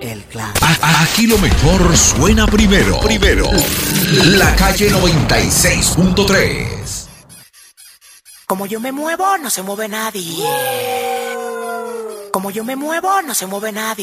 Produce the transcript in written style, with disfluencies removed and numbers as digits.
El Clan. Aquí lo mejor suena primero. La calle 96.3. Como yo me muevo, no se mueve nadie. Como yo me muevo, no se mueve nadie.